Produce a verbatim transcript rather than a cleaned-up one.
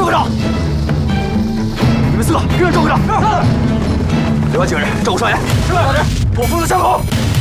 赵科长，你们四个跟着赵科长。是。另外几个人照顾少爷。是，老师。给我负责枪口。